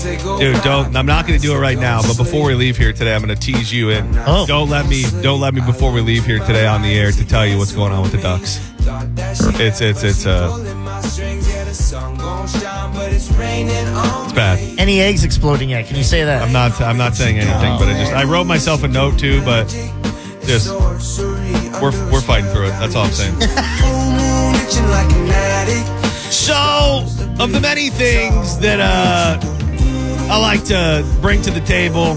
Dude, don't. I'm not going to do it right now. But before we leave here today, I'm going to tease you in. Oh. Don't let me before we leave here today on the air to tell you what's going on with the Ducks. It's bad. Any eggs exploding yet? Can you say that? I'm not saying anything, but I wrote myself a note too, but just we're fighting through it. That's all I'm saying. So, of the many things that I like to bring to the table,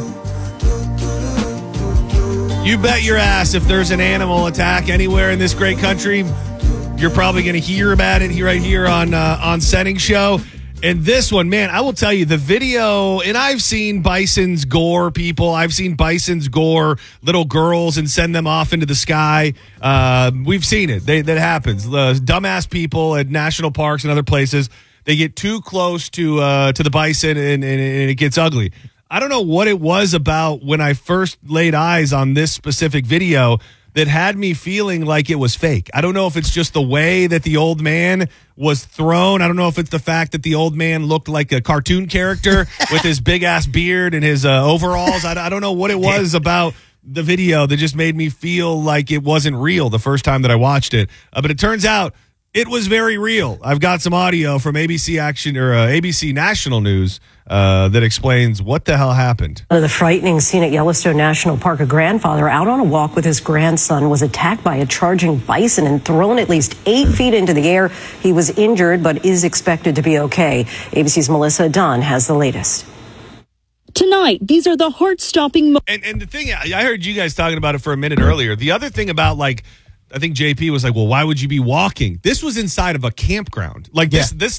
you bet your ass if there's an animal attack anywhere in this great country, you're probably going to hear about it right here on Setting Show. And this one, man, I will tell you, the video, and I've seen bisons gore people. I've seen bisons gore little girls and send them off into the sky. We've seen it. That happens. Dumbass people at national parks and other places, they get too close to the bison and it gets ugly. I don't know what it was about when I first laid eyes on this specific video that had me feeling like it was fake. I don't know if it's just the way that the old man was thrown. I don't know if it's the fact that the old man looked like a cartoon character with his big-ass beard and his overalls. I don't know what it was about the video that just made me feel like it wasn't real the first time that I watched it. But it turns out it was very real. I've got some audio from ABC Action or ABC National News that explains what the hell happened. The frightening scene at Yellowstone National Park. A grandfather out on a walk with his grandson was attacked by a charging bison and thrown at least 8 feet into the air. He was injured but is expected to be okay. ABC's Melissa Dunn has the latest. Tonight, these are the heart-stopping And the thing, I heard you guys talking about it for a minute earlier. The other thing about, like, I think JP was like, well, why would you be walking? This was inside of a campground. Like this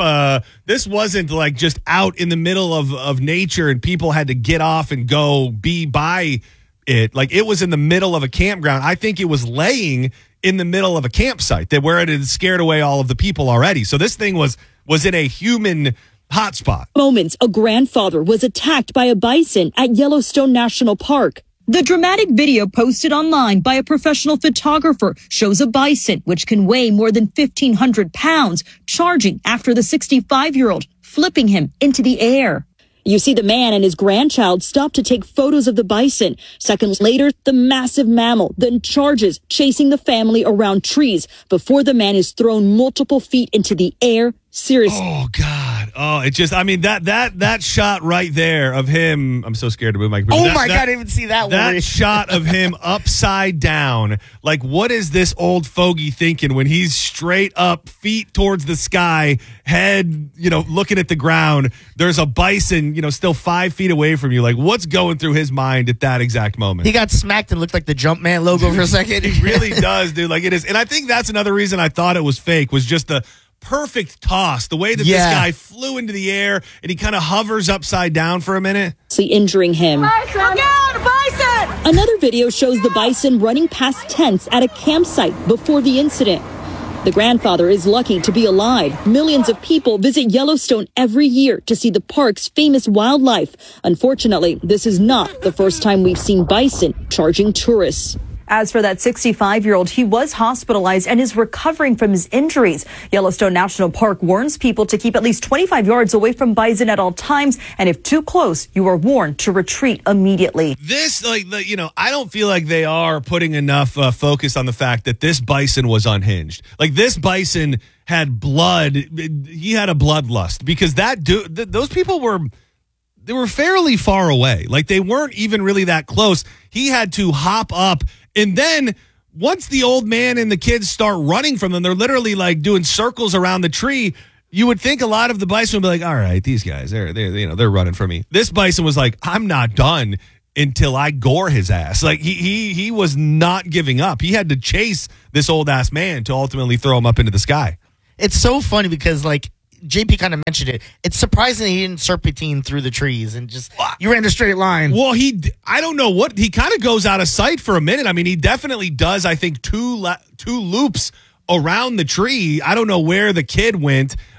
wasn't like just out in the middle of nature and people had to get off and go be by it. Like it was in the middle of a campground. I think it was laying in the middle of a campsite where it had scared away all of the people already. So this thing was in a human hotspot. Moments, a grandfather was attacked by a bison at Yellowstone National Park. The dramatic video posted online by a professional photographer shows a bison, which can weigh more than 1,500 pounds, charging after the 65-year-old, flipping him into the air. You see the man and his grandchild stop to take photos of the bison. Seconds later, the massive mammal then charges, chasing the family around trees before the man is thrown multiple feet into the air. Seriously. Oh, God. Oh, it just, I mean, that shot right there of him, I'm so scared to move my computer. Oh, my God, I didn't even see that one. That shot of him upside down, like, what is this old fogey thinking when he's straight up, feet towards the sky, head, looking at the ground, there's a bison, still 5 feet away from you. Like, what's going through his mind at that exact moment? He got smacked and looked like the Jumpman logo for a second. He really does, dude. Like, it is. And I think that's another reason I thought it was fake, was just the perfect toss, the way that this guy flew into the air and he kind of hovers upside down for a minute, injuring him. Bison! Bison! Another video shows the bison running past tents at a campsite before the incident. The grandfather is lucky to be alive. Millions of people visit Yellowstone every year to see the park's famous wildlife. Unfortunately, this is not the first time we've seen bison charging tourists. As for that 65-year-old, he was hospitalized and is recovering from his injuries. Yellowstone National Park warns people to keep at least 25 yards away from bison at all times. And if too close, you are warned to retreat immediately. This, I don't feel like they are putting enough focus on the fact that this bison was unhinged. Like, this bison had blood. He had a bloodlust because those people were fairly far away. Like, they weren't even really that close. He had to hop up. And then once the old man and the kids start running from them, they're literally like doing circles around the tree. You would think a lot of the bison would be like, all right, these guys, they're running from me. This bison was like, I'm not done until I gore his ass. Like he was not giving up. He had to chase this old ass man to ultimately throw him up into the sky. It's so funny because, like, JP kind of mentioned it. It's surprising he didn't serpentine through the trees and just, you ran a straight line. Well, I don't know what, he kind of goes out of sight for a minute. I mean, he definitely does, I think, two loops around the tree. I don't know where the kid went.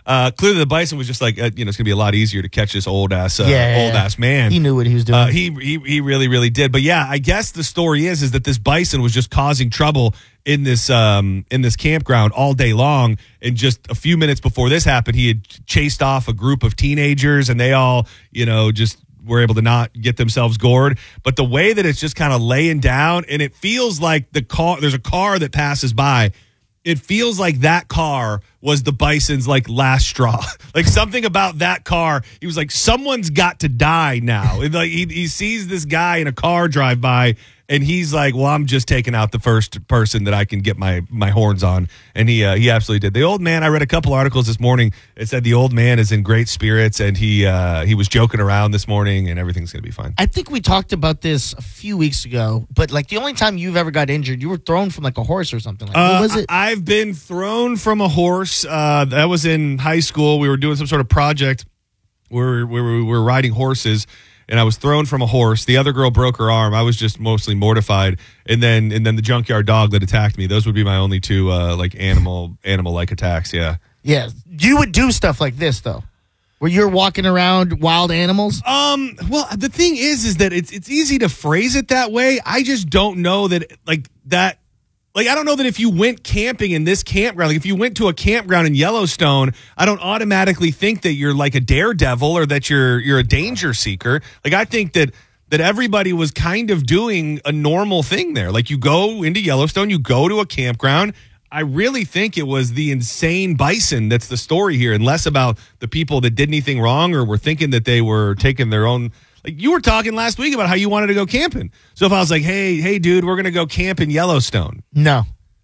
Clearly, the bison was just like, it's going to be a lot easier to catch this old ass man. He knew what he was doing. He really, really did. But yeah, I guess the story is that this bison was just causing trouble in this campground all day long. And just a few minutes before this happened, he had chased off a group of teenagers, and they all, just were able to not get themselves gored. But the way that it's just kind of laying down, and it feels like there's a car that passes by. It feels like that car was the bison's like last straw. Like something about that car. He was like, someone's got to die now. And like he sees this guy in a car drive by, and he's like, well, I'm just taking out the first person that I can get my horns on. And he absolutely did. The old man, I read a couple articles this morning. It said the old man is in great spirits, and he was joking around this morning, and everything's going to be fine. I think we talked about this a few weeks ago, but like the only time you've ever got injured, you were thrown from like a horse or something. Like, what was it? I've been thrown from a horse. That was in high school. We were doing some sort of project where we were riding horses, and I was thrown from a horse. The other girl broke her arm. I was just mostly mortified. And then the junkyard dog that attacked me. Those would be my only two like animal-like attacks. Yeah. Yeah. You would do stuff like this though, where you're walking around wild animals. Well, the thing is that it's easy to phrase it that way. I just don't know that that. Like, I don't know that if you went camping in this campground, like if you went to a campground in Yellowstone, I don't automatically think that you're like a daredevil or that you're a danger seeker. Like, I think that everybody was kind of doing a normal thing there. Like, you go into Yellowstone, you go to a campground. I really think it was the insane bison that's the story here, and less about the people that did anything wrong or were thinking that they were taking their own. Like, you were talking last week about how you wanted to go camping. So if I was like, hey, dude, we're going to go camp in Yellowstone. No.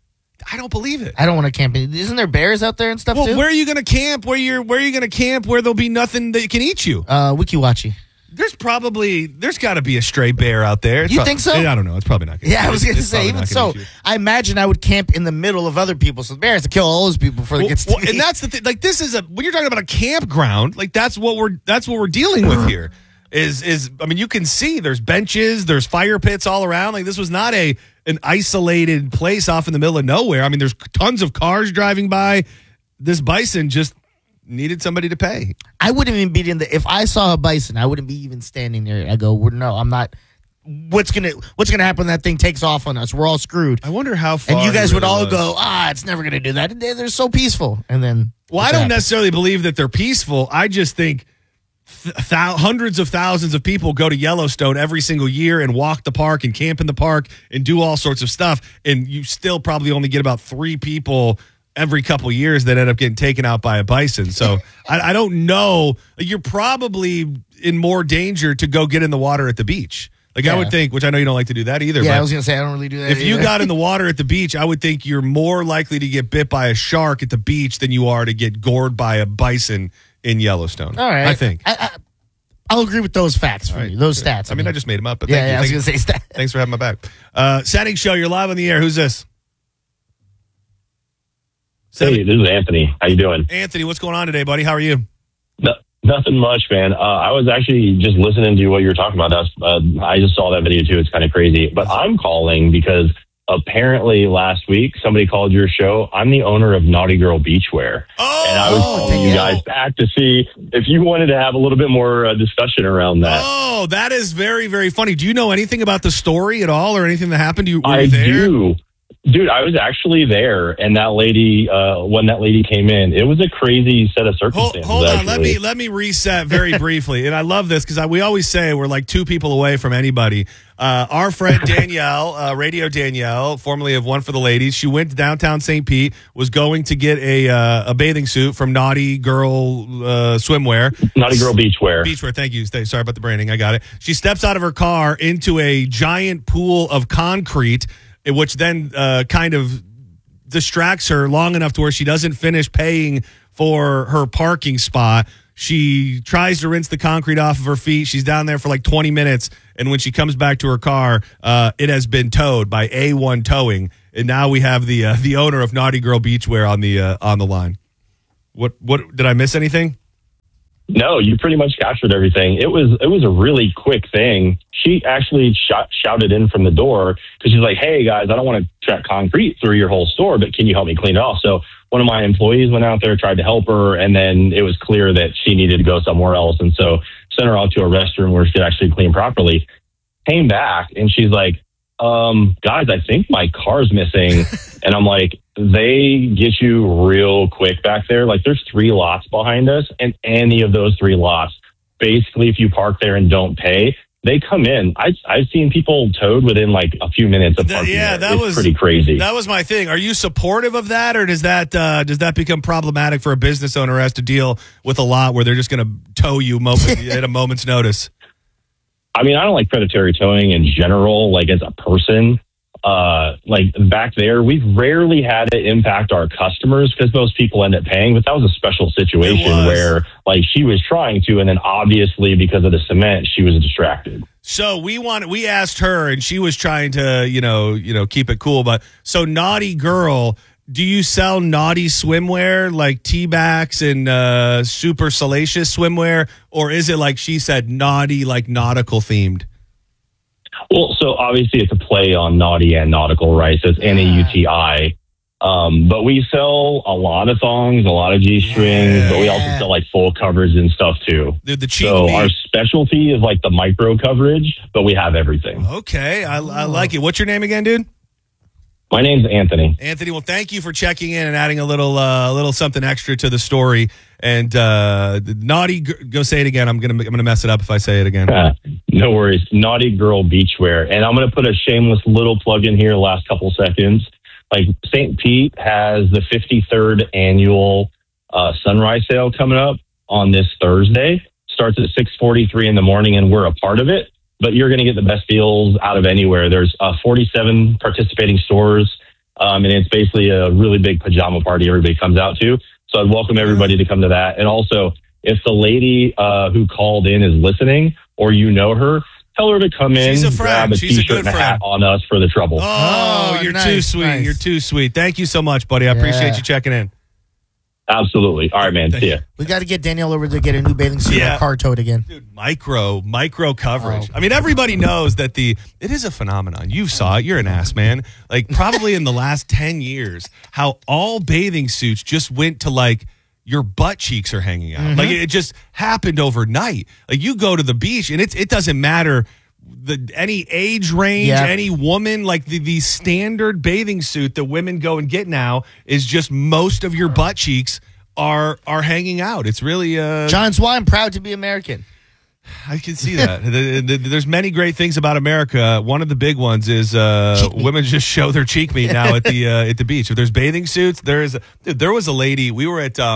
I don't believe it. I don't want to camp. Isn't there bears out there and stuff too? Where are you going to camp? Where are you going to camp where there'll be nothing that can eat you? Weeki Wachee. There's got to be a stray bear out there. You think so? I don't know. It's probably not going to. Yeah, I was going to say, even so, I imagine I would camp in the middle of other people. So the bear has to kill all those people before it gets to me. And that's the thing. Like, this is when you're talking about a campground, like that's what we're dealing with here. I mean, you can see there's benches, there's fire pits all around. Like, this was not an isolated place off in the middle of nowhere. I mean, there's tons of cars driving by. This bison just needed somebody to pay. I wouldn't even be if I saw a bison, I wouldn't be even standing there. I go, no, I'm not. What's gonna happen when that thing takes off on us? We're all screwed. I wonder how far. And you guys would all go, it's never gonna do that. They're so peaceful. And then, I don't necessarily believe that they're peaceful. I just think hundreds of thousands of people go to Yellowstone every single year and walk the park and camp in the park and do all sorts of stuff. And you still probably only get about 3 people every couple of years that end up getting taken out by a bison. So I don't know. You're probably in more danger to go get in the water at the beach. Like, I would think, which I know you don't like to do that either. Yeah, but I was going to say, I don't really do that If you got in the water at the beach, I would think you're more likely to get bit by a shark at the beach than you are to get gored by a bison in Yellowstone. All right. I think. I'll agree with those facts for you, those stats. I mean, I just made them up. But I was going to say stats. Thanks for having my back. Setting Show, you're live on the air. Who's this? Hey, this is Anthony. How you doing? Anthony, what's going on today, buddy? How are you? Nothing much, man. I was actually just listening to what you were talking about. I just saw that video too. It's kind of crazy. But I'm calling because apparently last week somebody called your show. I'm the owner of Naughty Girl Beachwear. And I was calling you guys back to see if you wanted to have a little bit more discussion around that. Oh, that is very, very funny. Do you know anything about the story at all or anything that happened to you? I do. Dude, I was actually there, and that lady, when that lady came in, it was a crazy set of circumstances. Hold on, actually. let me reset very briefly. And I love this because we always say we're like 2 people away from anybody. Our friend Danielle, Radio Danielle, formerly of One for the Ladies, she went to downtown St. Pete, was going to get a bathing suit from Naughty Girl Swimwear. Naughty Girl Beachwear. Beachwear, thank you. Sorry about the branding. I got it. She steps out of her car into a giant pool of concrete, which then kind of distracts her long enough to where she doesn't finish paying for her parking spot. She tries to rinse the concrete off of her feet. She's down there for like 20 minutes. And when she comes back to her car, it has been towed by A1 Towing. And now we have the owner of Naughty Girl Beachwear on the line. What did I miss anything? No, you pretty much captured everything. It was a really quick thing. She actually shouted in from the door because she's like, "Hey guys, I don't want to track concrete through your whole store, but can you help me clean it off?" So one of my employees went out there, tried to help her, and then it was clear that she needed to go somewhere else, and so sent her out to a restroom where she could actually clean properly. Came back and she's like, "Guys, I think my car's missing." And I'm like, they get you real quick back there. Like, there's 3 lots behind us, and any of those 3 lots, basically, if you park there and don't pay, they come in. I've seen people towed within like a few minutes of parking. That was pretty crazy. That was my thing. Are you supportive of that, or does that become problematic for a business owner who has to deal with a lot where they're just going to tow you at a moment's notice? I mean, I don't like predatory towing in general, like as a person. Like back there, we've rarely had it impact our customers because most people end up paying, but that was a special situation where like she was trying to, and then obviously because of the cement, she was distracted. So we asked her, and she was trying to, keep it cool. But so Naughty Girl, do you sell naughty swimwear like T-backs and super salacious swimwear, or is it like she said, naughty, like nautical themed? Well, so obviously it's a play on naughty and nautical, right? So it's NAUTI. But we sell a lot of thongs, a lot of G-strings, but we also sell like full coverage and stuff too. The cheap so our specialty is like the micro coverage, but we have everything. Okay, I like it. What's your name again, dude? My name's Anthony. Anthony, well, thank you for checking in and adding a little something extra to the story. And Naughty, go say it again. I'm gonna mess it up if I say it again. No worries. Naughty Girl Beachwear, and I'm gonna put a shameless little plug in here. The last couple seconds, like St. Pete has the 53rd annual sunrise sale coming up on this Thursday. Starts at 6:43 in the morning, and we're a part of it. But you're going to get the best deals out of anywhere. There's 47 participating stores, and it's basically a really big pajama party everybody comes out to. So I'd welcome everybody to come to that. And also, if the lady who called in is listening, or you know her, tell her to come in, grab a T-shirt and a hat on us for the trouble. Oh, you're too sweet. Nice. You're too sweet. Thank you so much, buddy. I appreciate you checking in. Absolutely. All right, man. See ya. We got to get Danielle over to get a new bathing suit or car towed again. Dude, micro coverage. I mean, everybody knows that it is a phenomenon. You saw it. You're an ass, man. Like, probably in the last 10 years, how all bathing suits just went to, like, your butt cheeks are hanging out. Mm-hmm. Like, it just happened overnight. Like, you go to the beach, and it doesn't matter any age range, any woman, like the standard bathing suit that women go and get now is just most of your butt cheeks are hanging out. It's really John, that's why I'm proud to be American. I can see that. There's many great things about America. One of the big ones is women just show their cheek meat now at the beach. If there's bathing suits, there was a lady. We were at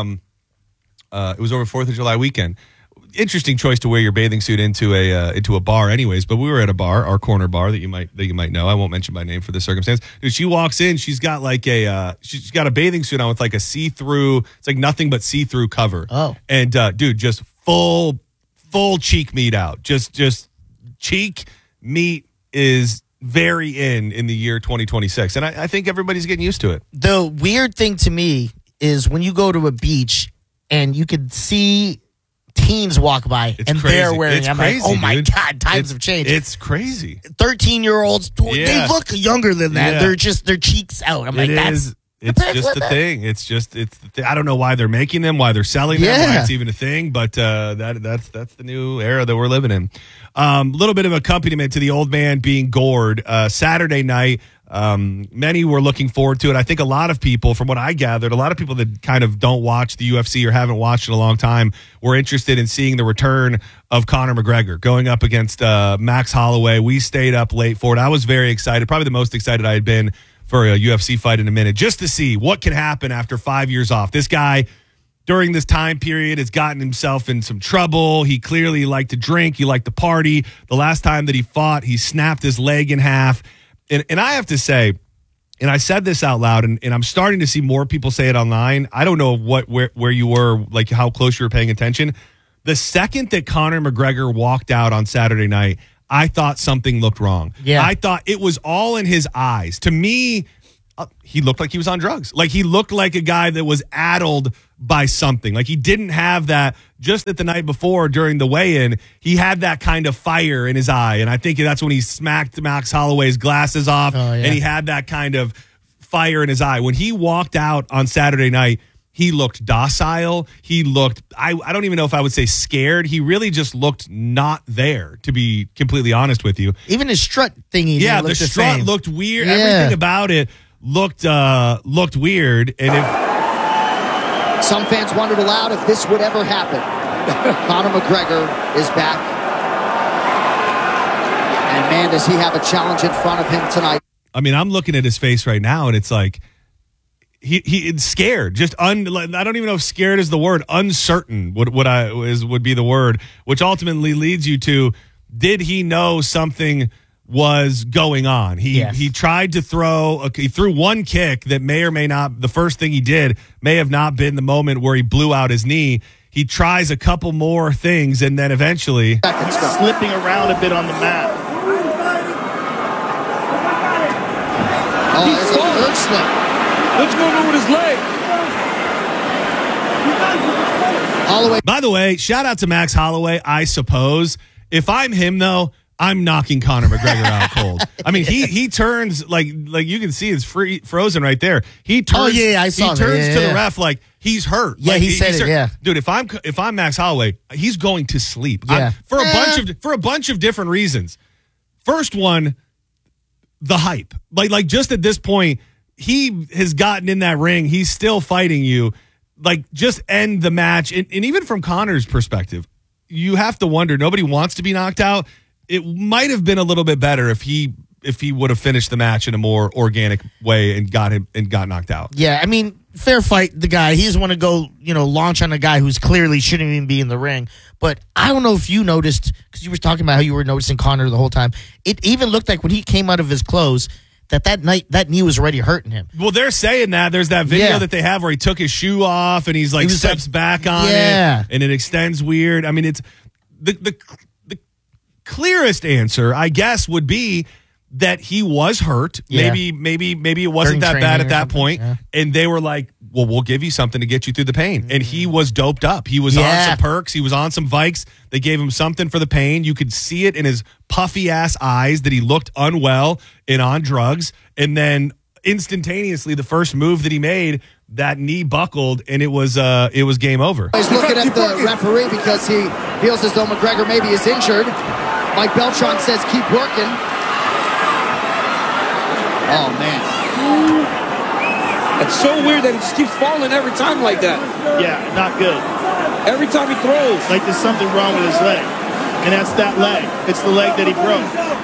it was over 4th of July weekend. Interesting choice to wear your bathing suit into a bar anyways, but we were at a bar, our corner bar that you might know. I won't mention my name for this circumstance. Dude, she walks in, she's got like she's got a bathing suit on with like a see-through, it's like nothing but see-through cover. Oh. And dude, just full cheek meat out. Just cheek meat is very in the year 2026. And I think everybody's getting used to it. The weird thing to me is when you go to a beach and you can see teens walk by they're wearing. I'm like, oh my God, times have changed. It's crazy. 13-years-olds, they look younger than that. Yeah. They're just their cheeks out. I'm like, it's just the thing. It's the thing. I don't know why they're making them, why they're selling them, why it's even a thing, but that's the new era that we're living in. Little bit of accompaniment to the old man being gored Saturday night. Many were looking forward to it. I think a lot of people, from what I gathered, a lot of people that kind of don't watch the UFC or haven't watched in a long time were interested in seeing the return of Conor McGregor going up against Max Holloway. We stayed up late for it. I was very excited, probably the most excited I had been for a UFC fight in a minute, just to see what can happen after 5 years off. This guy, during this time period, has gotten himself in some trouble. He clearly liked to drink. He liked to party. The last time that he fought, he snapped his leg in half. And I have to say, and I said this out loud, and I'm starting to see more people say it online. I don't know where you were, like how close you were paying attention. The second that Conor McGregor walked out on Saturday night, I thought something looked wrong. Yeah. I thought it was all in his eyes. To me, he looked like he was on drugs. Like he looked like a guy that was addled by something. Like he didn't have that just at the night before during the weigh-in. He had that kind of fire in his eye. And I think that's when he smacked Max Holloway's glasses off. And he had that kind of fire in his eye. When he walked out on Saturday night, he looked docile. He looked, I don't even know if I would say scared. He really just looked not there, to be completely honest with you. Even his strut thingy. Yeah, the strut looked weird. Yeah. Everything about it looked weird. And if some fans wondered aloud if this would ever happen. Conor McGregor is back. And man, does he have a challenge in front of him tonight. I mean, I'm looking at his face right now, and it's like, He's scared. Just I don't even know if scared is the word. Uncertain would be the word, which ultimately leads you to: did he know something was going on? He tried to he threw one kick that may or may not. The first thing he did may have not been the moment where he blew out his knee. He tries a couple more things, and then eventually slipping around a bit on the mat. Oh, there's a third slip. What's going on with his leg? Holloway. By the way, shout out to Max Holloway, I suppose. If I'm him, though, I'm knocking Conor McGregor out cold. I mean, he turns, like you can see it's frozen right there. He turns, I saw he turns to the ref like he's hurt. Yeah, like, he said it, yeah. Dude, if I'm Max Holloway, he's going to sleep. Yeah. For a bunch of different reasons. First one, the hype. Like just at this point, he has gotten in that ring. He's still fighting you. Like, just end the match. And even from Conor's perspective, you have to wonder, nobody wants to be knocked out. It might have been a little bit better if he would have finished the match in a more organic way and got knocked out. Yeah, I mean, fair fight, the guy. He doesn't want to go, launch on a guy who's clearly shouldn't even be in the ring. But I don't know if you noticed, because you were talking about how you were noticing Conor the whole time. It even looked like when he came out of his clothes, that knee was already hurting him. Well, they're saying that. There's that video that they have where he took his shoe off and he's steps back on it and it extends weird. I mean, it's the clearest answer, I guess, would be that he was hurt. Yeah. Maybe it wasn't that bad at that point. Yeah. And they were like, well, we'll give you something to get you through the pain. And he was doped up. He was on some perks. He was on some Vikes. They gave him something for the pain. You could see it in his puffy ass eyes that he looked unwell and on drugs. And instantaneously, the first move that he made, that knee buckled, and it was game over. He's looking at the referee because he feels as though McGregor maybe is injured. Mike Beltran says keep working. Oh, man. It's so weird that he just keeps falling every time like that. Yeah, not good. Every time he throws. Like there's something wrong with his leg. And that's that leg. It's the leg that he broke.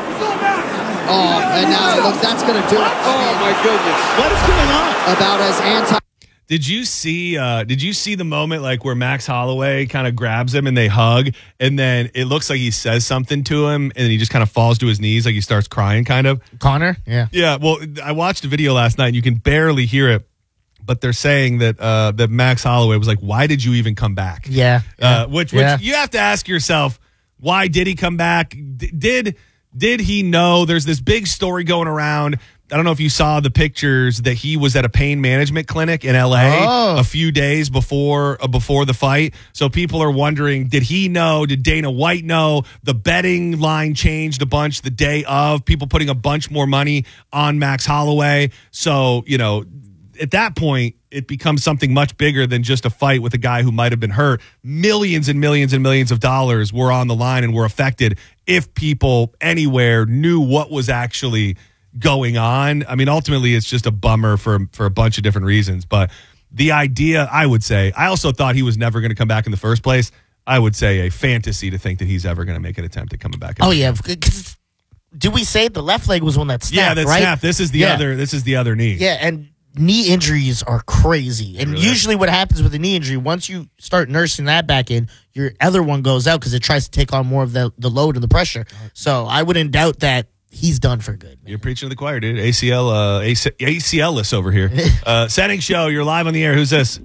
Oh, and now look, that's going to do it. Oh, my goodness. What is going on? About as anti... Did you see the moment like where Max Holloway kind of grabs him and they hug, and then it looks like he says something to him and he just kind of falls to his knees, like he starts crying kind of? Conor? Yeah. Yeah, well, I watched a video last night and you can barely hear it, but they're saying that Max Holloway was like, why did you even come back? Yeah. Which you have to ask yourself, why did he come back? Did he know? There's this big story going around. I don't know if you saw the pictures that he was at a pain management clinic in LA a few days before the fight. So people are wondering, did he know? Did Dana White know? The betting line changed a bunch the day of. People putting a bunch more money on Max Holloway. So, at that point, it becomes something much bigger than just a fight with a guy who might have been hurt. Millions and millions and millions of dollars were on the line and were affected if people anywhere knew what was actually going on. I mean, ultimately, it's just a bummer for a bunch of different reasons. But the idea, I would say, I also thought he was never going to come back in the first place. I would say a fantasy to think that he's ever going to make an attempt at coming back. Oh, yeah. Did we say the left leg was one that snapped, yeah, that right? snapped. This is the other. This is the other knee. Yeah, and knee injuries are crazy. And usually what happens with a knee injury, once you start nursing that back in, your other one goes out because it tries to take on more of the load and the pressure. So I wouldn't doubt that he's done for good. Man. You're preaching to the choir, dude. ACL-less over here. Setting show. You're live on the air. Who's this?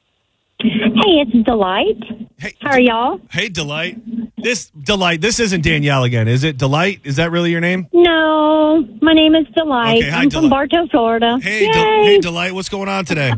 Hey, it's Delight. Hey, how are y'all? Hey, Delight. This isn't Danielle again, is it? Delight? Is that really your name? No. Hello, my name is Delight. Okay, hi, I'm from Delight. Bartow, Florida. Hey, Yay! Delight, what's going on today?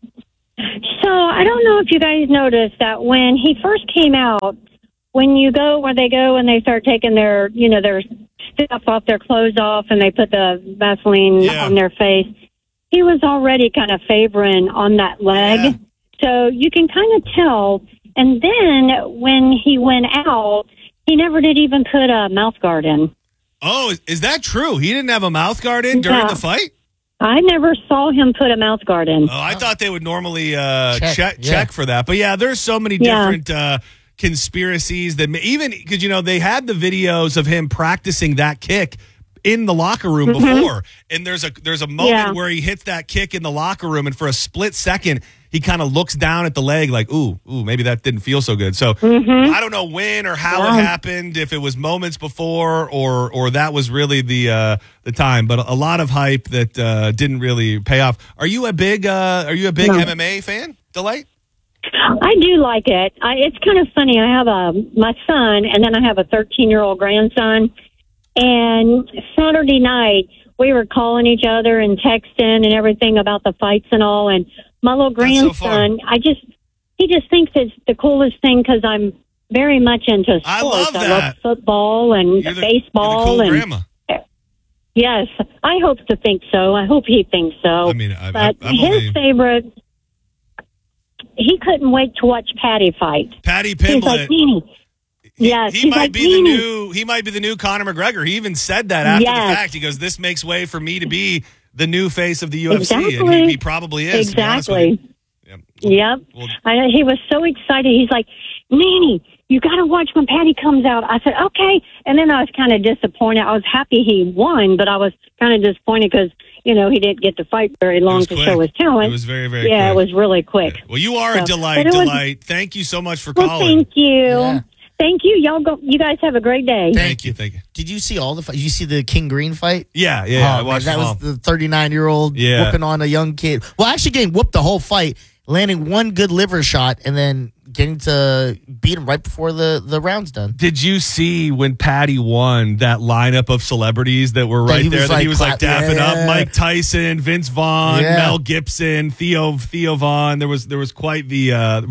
So I don't know if you guys noticed that when he first came out, when you go where they go and they start taking their, their stuff off, their clothes off, and they put the Vaseline on their face, he was already kind of favoring on that leg. Yeah. So you can kind of tell. And then when he went out, he never did even put a mouth guard in. Oh, is that true? He didn't have a mouth guard in during the fight? I never saw him put a mouth guard in. Oh, I thought they would normally check for that. But yeah, there's so many different conspiracies that even because, they had the videos of him practicing that kick in the locker room before. And there's a moment where he hits that kick in the locker room, and for a split second, he kind of looks down at the leg like, ooh, maybe that didn't feel so good. So I don't know when or how it happened, if it was moments before or that was really the time. But a lot of hype that didn't really pay off. Are you a big MMA fan, Delight? I do like it. It's kind of funny. I have my son, and then I have a 13-year-old grandson. And Saturday night, we were calling each other and texting and everything about the fights and all. And my little grandson, he just thinks it's the coolest thing because I'm very much into sports. I love that. I love football and baseball. You're the cool grandma. Yes, I hope to think so. I hope he thinks so. I mean, but his favorite, he couldn't wait to watch Patty fight. Patty Pimblett. He's like, Nene. Yes, he might be the new Conor McGregor. He even said that after the fact. He goes, "This makes way for me to be the new face of the UFC," and he probably is. Exactly. Yep. Well, he was so excited. He's like, "Nanny, you got to watch when Patty comes out." I said, "Okay," and then I was kind of disappointed. I was happy he won, but I was kind of disappointed because he didn't get to fight very long to show his talent. It was very, very quick. It was really quick. Yeah. Well, you are a delight. Thank you so much for calling. Thank you. Yeah. Thank you. You guys have a great day. Thank you. Did you see all the fights? Did you see the King Green fight? Yeah. I watched that. Was the 39-year-old whooping on a young kid. Well, actually getting whooped the whole fight, landing one good liver shot, and then getting to beat him right before the round's done. Did you see when Patty won that lineup of celebrities that were right there? That he was like dapping up Mike Tyson, Vince Vaughn, Mel Gibson, Theo Vaughn. There was quite the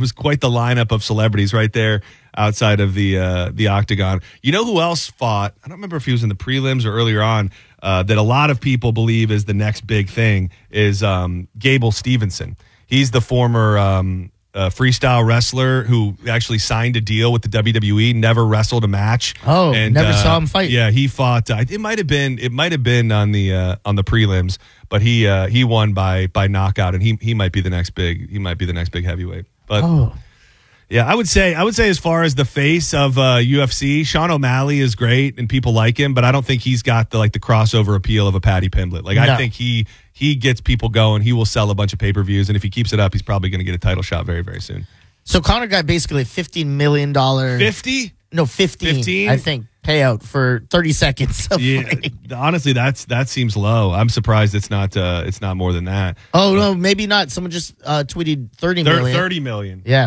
lineup of celebrities right there outside of the octagon. You know who else fought? I don't remember if he was in the prelims or earlier on. That a lot of people believe is the next big thing is Gable Stevenson. He's the former freestyle wrestler who actually signed a deal with the WWE, never wrestled a match. Oh, and never saw him fight. Yeah, he fought. It might have been on the prelims, but he won by knockout, and he might be the next big heavyweight. But yeah, I would say as far as the face of UFC, Sean O'Malley is great and people like him, but I don't think he's got the crossover appeal of a Patty Pimblett. I think he gets people going. He will sell a bunch of pay-per-views, and if he keeps it up, he's probably going to get a title shot very, very soon. So Conor got basically a $15 million. 50? No, 15. I think payout for 30 seconds. Honestly, that seems low. I'm surprised it's not more than that. Oh no, maybe not. Someone just tweeted 30 million. 30 million. Yeah.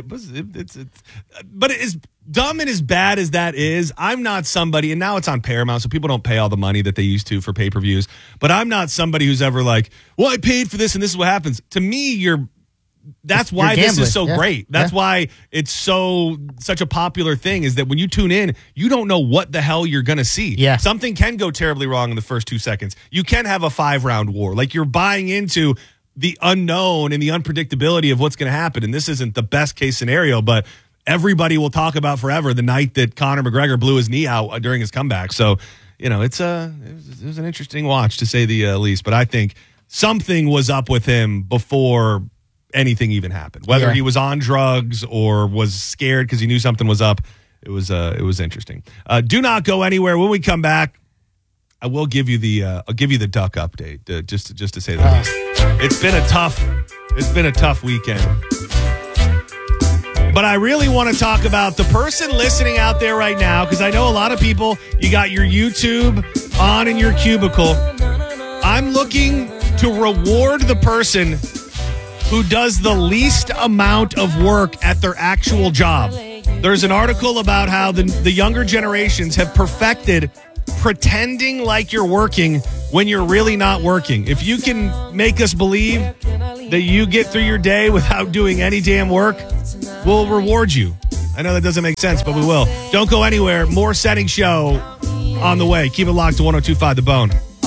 It's but as dumb and as bad as that is, I'm not somebody, and now it's on Paramount, so people don't pay all the money that they used to for pay-per-views. But I'm not somebody who's ever like, well, I paid for this and this is what happens. To me, that's why this is so great. That's why it's such a popular thing, is that when you tune in, you don't know what the hell you're going to see. Yeah. Something can go terribly wrong in the first 2 seconds. You can have a 5-round war. You're buying into the unknown and the unpredictability of what's going to happen. And this isn't the best case scenario, but everybody will talk about forever the night that Conor McGregor blew his knee out during his comeback. So, it was an interesting watch, to say the least. But I think something was up with him before anything even happened, whether he was on drugs or was scared because he knew something was up. It was interesting. Do not go anywhere. When we come back, I will give you the duck update, just to say that. It's been a tough weekend, but I really want to talk about the person listening out there right now, because I know a lot of people, you got your YouTube on in your cubicle. I'm looking to reward the person who does the least amount of work at their actual job. There's an article about how the younger generations have perfected pretending like you're working when you're really not working. If you can make us believe that you get through your day without doing any damn work, we'll reward you. I know that doesn't make sense, but we will. Don't go anywhere. More Setting Show on the way. Keep it locked to 102.5 The Bone.